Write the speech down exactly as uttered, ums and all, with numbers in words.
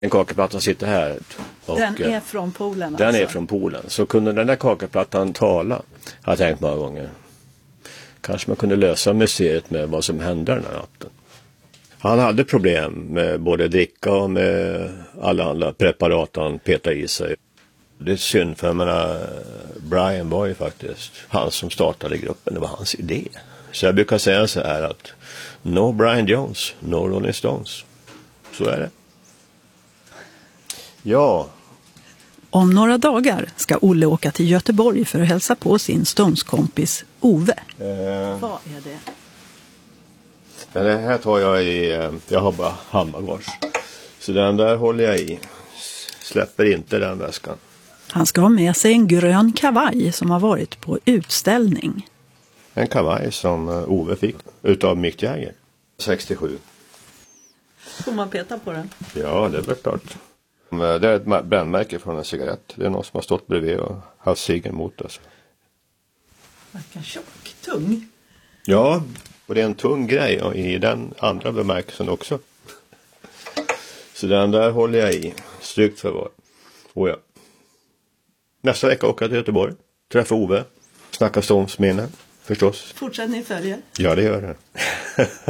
En kakelplatta sitter här. Och den är från Polen Den alltså. är från Polen. Så kunde den där kakelplattan tala, har jag tänkt många gånger. Kanske man kunde lösa museet med vad som hände den här natten. Han hade problem med både dricka och med alla andra preparat han petade i sig. Det är synd för jag menar, Brian var ju faktiskt han som startade gruppen. Det var hans idé. Så jag brukar säga så här att no Brian Jones, no Rolling Stones. Så är det. Ja. Om några dagar ska Olle åka till Göteborg för att hälsa på sin Stones-kompis Ove. Eh, Vad är det? Men det här tar jag i, jag har bara handbagage. Så den där håller jag i. Släpper inte den väskan. Han ska ha med sig en grön kavaj som har varit på utställning. En kavaj som Ove fick utav Mick Jagger. sextiosju. Får man peta på den? Ja, det är väl klart. Det är ett brännmärke från en cigarett. Det är någon som har stått bredvid och haft ciggen mot oss. Verkar tjock, tung. Ja, och det är en tung grej och i den andra bemärkelsen också. Så den där håller jag i. Strykt förvar. Och ja. Nästa vecka åker jag till Göteborg. Träffa Ove. Snacka Stones minne, förstås. Fortsättning följer. Ja, det gör det.